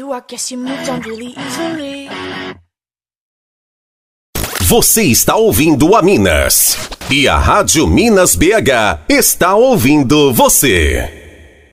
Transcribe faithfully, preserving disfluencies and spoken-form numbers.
you, I guess you moved on really easily. Você está ouvindo a Minas. E a Rádio Minas B H está ouvindo você.